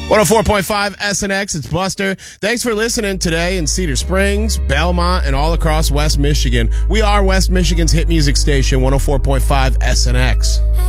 104.5 SNX, it's Buster. Thanks for listening today in Cedar Springs, Belmont, and all across West Michigan. We are West Michigan's hit music station, 104.5 SNX.